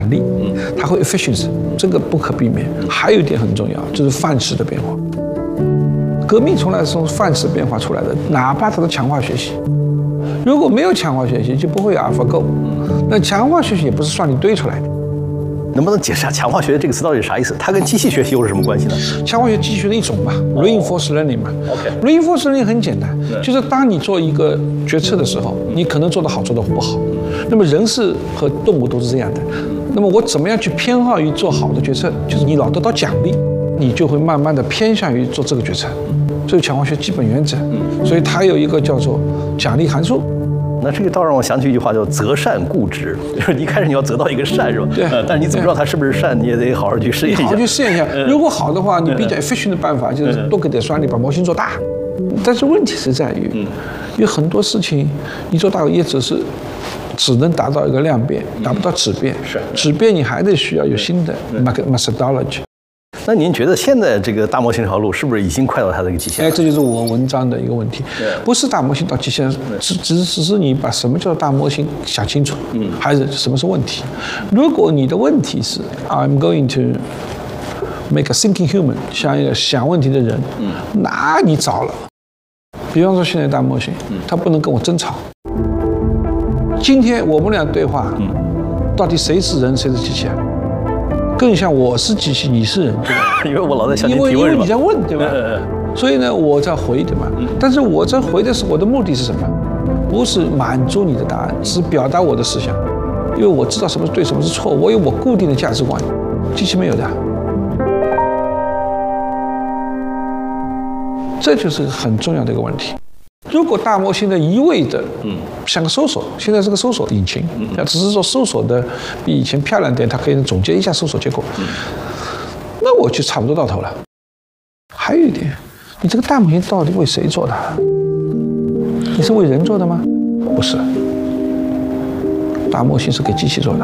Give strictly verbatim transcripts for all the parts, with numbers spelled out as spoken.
力，它会 efficiency， 这个不可避免。还有一点很重要，就是范式的变化。革命从来是从范式变化出来的，哪怕它是强化学习。如果没有强化学习，就不会有 AlphaGo。那强化学习也不是算力堆出来的。 能不能解释下强化学这个词到底是啥意思？它跟机器学习又是什么关系呢？ 强化学机器学的一种嘛 ，reinforced learning 嘛。OK，reinforced learning 很简单，就是当你做一个决策的时候，你可能做得好，做得不好。那么人是和动物都是这样的。那么我怎么样去偏好于做好的决策？就是你老得到奖励，你就会慢慢的偏向于做这个决策。这是强化学基本原则。所以它有一个叫做奖励函数。 那这个倒让我想起一句话，叫择善固执，就是一开始你要择到一个善，是吧？ 对。 呃、但是你怎么知道它是不是善，你也得好好去试验一下。 好好去试验一下，如果好的话，你比较 efficient 的办法就是多给点算力，把模型做大。但是问题是在于，有很多事情你做大也只是只能达到一个量变，达不到质变。 是。 质变你还得需要有新的 methodology。 那您觉得现在这个大模型这条路是不是已经快到它的一个极限？ 哎，这就是我文章的一个问题，不是大模型到极限，只只只是你把什么叫做大模型想清楚，嗯，还是什么是问题？如果你的问题是 I'm going to make a thinking human， 像一个想问题的人，嗯，那你糟了。比方说现在大模型，它不能跟我争吵。今天我们俩对话，嗯，到底谁是人，谁是机器人？更像我是机器，你是人，对吧？ 因为我老在向您提问， 因为因为你在问，对吧？所以呢，我在回，对吧？但是我在回的是我的目的是什么？不是满足你的答案，是表达我的思想。因为我知道什么是对，什么是错，我有我固定的价值观，机器没有的。这就是很重要的一个问题。如果大模型的一味的，嗯，像个搜索，现在是个搜索引擎，它只是说搜索的比以前漂亮点，它可以总结一下搜索结果，嗯，那我就差不多到头了。还有一点，你这个大模型到底为谁做的？你是为人做的吗？不是，大模型是给机器做的。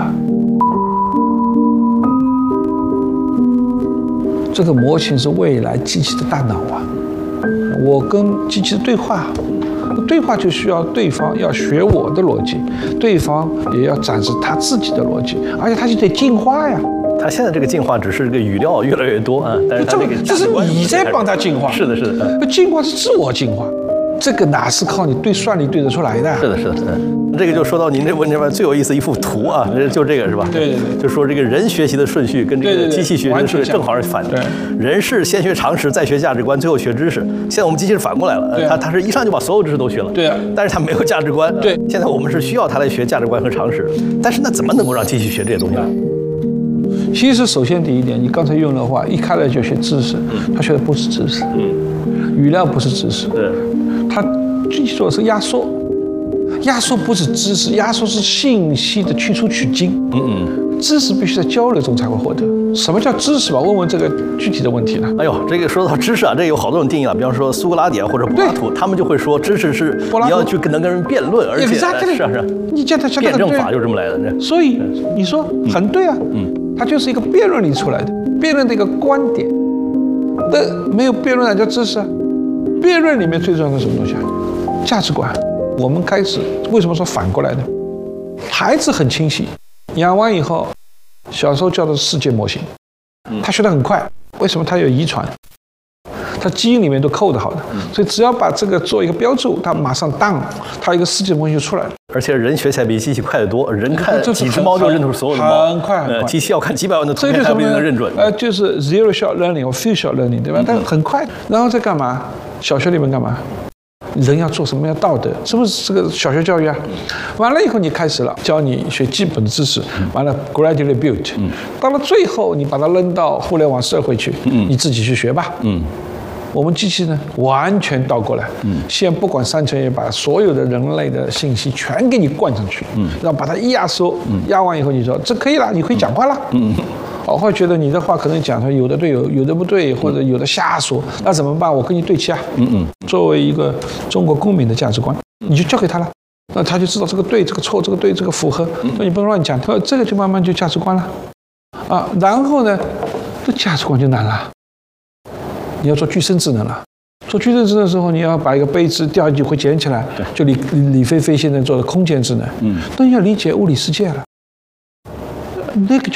这个模型是未来机器的大脑啊。我跟机器的对话，对话就需要对方要学我的逻辑，对方也要展示他自己的逻辑，而且他就得进化呀。 他现在这个进化只是这个语料越来越多啊，但是他这个这是你在帮他进化。 是的，是的， 进化是自我进化，这个哪是靠你对算力对得出来的？ 是的，是的，是的。这个就说到您这问题上最有意思一幅图啊，就这个是吧？ 对对对， 就说这个人学习的顺序跟这个机器学习的顺序正好是反的。 对， 人是先学常识，再学价值观，最后学知识。现在我们机器是反过来了，它它是一上就把所有知识都学了。 对啊， 但是它没有价值观。 对， 现在我们是需要它来学价值观和常识。但是那怎么能够让机器学这些东西呢？ 其实首先第一点，你刚才用的话，一开始就学知识，他学的不是知识，语料不是知识，他具体做的是压缩。压缩不是知识，压缩是信息的去粗取精。嗯嗯，知识必须在交流中才会获得。什么叫知识吧？问问这个具体的问题呢？ 哎呦，这个说到知识啊，这有好多种定义啊。比方说苏格拉底啊，或者柏拉图，他们就会说，知识是你要去跟能跟人辩论，而且是啊是啊， 你讲他辩证法就这么来的。 所以你说很对啊，嗯，它就是一个辩论里出来的，辩论的一个观点。那没有辩论哪叫知识啊？辩论里面最重要的是什么东西啊？价值观。我们开始为什么说反过来呢？孩子很清晰，养完以后，小时候教的是世界模型，他学得很快。为什么？他有遗传，他基因里面都扣得好的，所以只要把这个做一个标注，他马上当，他一个世界模型就出来了。 而且人学起来比机器快得多，人看几只猫就认出所有的猫， 很快很快。 机器要看几百万的图片才不一定能认准。 呃，就是 zero shot learning 或 few shot learning， 对吧？但很快。然后再干嘛？小学里面干嘛？人要做什么？要道德，是不是这个小学教育啊？完了以后，你开始了教你学基本的知识，完了 gradually build， 到了最后你把它扔到互联网社会去，你自己去学吧。嗯，我们机器呢完全倒过来，嗯，先不管三成，也把所有的人类的信息全给你灌上去，嗯，然后把它一压缩，压完以后你说这可以了，你可以讲话了，嗯。我会觉得你的话可能讲出有的对，有有的不对，或者有的瞎说，那怎么办？我跟你对齐啊。嗯嗯。作为一个中国公民的价值观，你就教给他了，那他就知道这个对，这个错，这个对，这个符合。那你不能乱讲，这个就慢慢就价值观了，啊，然后呢，这价值观就难了。你要做具身智能了，做具身智能的时候，你要把一个杯子掉进去会捡起来，就李李飞飞现在做的空间智能。嗯。那你要理解物理世界了。 那个